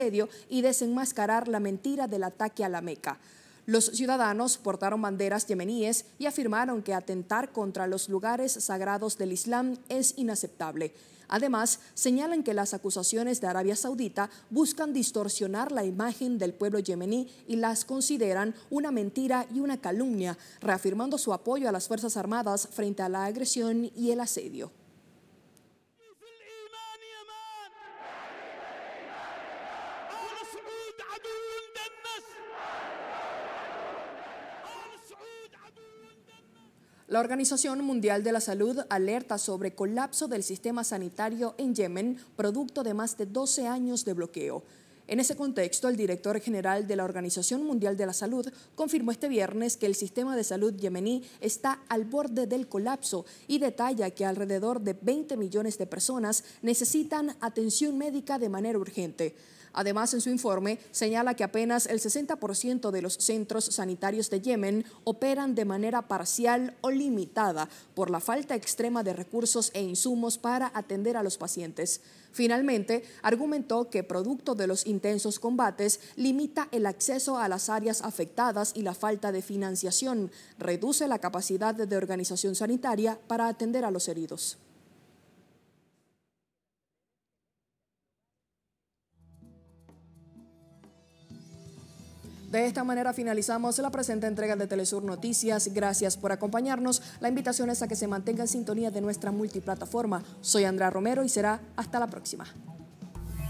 y desenmascarar la mentira del ataque a la Meca. Los ciudadanos portaron banderas yemeníes y afirmaron que atentar contra los lugares sagrados del Islam es inaceptable. Además, señalan que las acusaciones de Arabia Saudita buscan distorsionar la imagen del pueblo yemení y las consideran una mentira y una calumnia, reafirmando su apoyo a las Fuerzas Armadas frente a la agresión y el asedio. La Organización Mundial de la Salud alerta sobre colapso del sistema sanitario en Yemen, producto de más de 12 años de bloqueo. En ese contexto, el director general de la Organización Mundial de la Salud confirmó este viernes que el sistema de salud yemení está al borde del colapso y detalla que alrededor de 20 millones de personas necesitan atención médica de manera urgente. Además, en su informe, señala que apenas el 60% de los centros sanitarios de Yemen operan de manera parcial o limitada por la falta extrema de recursos e insumos para atender a los pacientes. Finalmente, argumentó que producto de los intensos combates, limita el acceso a las áreas afectadas y la falta de financiación, reduce la capacidad de organización sanitaria para atender a los heridos. De esta manera finalizamos la presente entrega de Telesur Noticias. Gracias por acompañarnos. La invitación es a que se mantenga en sintonía de nuestra multiplataforma. Soy Andrea Romero y será hasta la próxima.